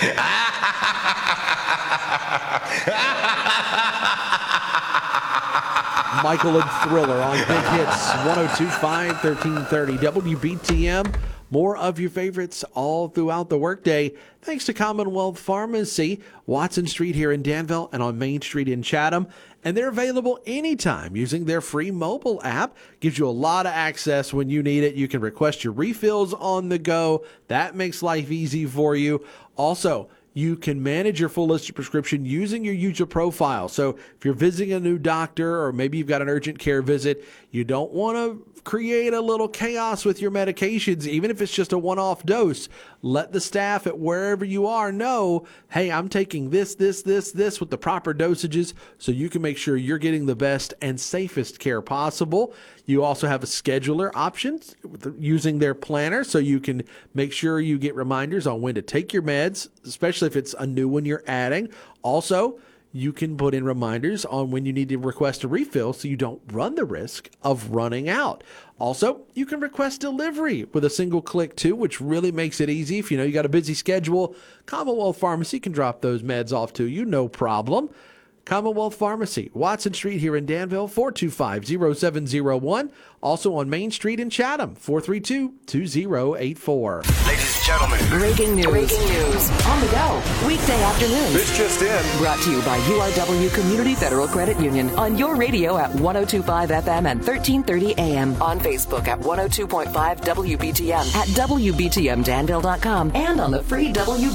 Michael and Thriller on Big Hits 102.5, 1330 WBTM. More of your favorites all throughout the workday. Thanks to Commonwealth Pharmacy, Watson Street here in Danville and on Main Street in Chatham. And they're available anytime using their free mobile app. Gives you a lot of access when you need it. You can request your refills on the go. That makes life easy for you. Also, you can manage your full list of prescription using your user profile. So if you're visiting a new doctor or maybe you've got an urgent care visit, you don't want to create a little chaos with your medications, even if it's just a one-off dose. Let the staff at wherever you are know, hey, I'm taking this with the proper dosages so you can make sure you're getting the best and safest care possible. You also have a scheduler option using their planner so you can make sure you get reminders on when to take your meds, especially if it's a new one you're adding. Also, you can put in reminders on when you need to request a refill so you don't run the risk of running out. Also, you can request delivery with a single click too, which really makes it easy. If you got a busy schedule, Commonwealth Pharmacy can drop those meds off to you, no problem. Commonwealth Pharmacy, Watson Street here in Danville, 425-0701. Also on Main Street in Chatham, 432-2084. Ladies and gentlemen, breaking news. On the go, weekday afternoons. this just in. Brought to you by URW Community Federal Credit Union on your radio at 102.5 FM and 1330 AM. On Facebook at 102.5 WBTM, at WBTMDanville.com, and on the free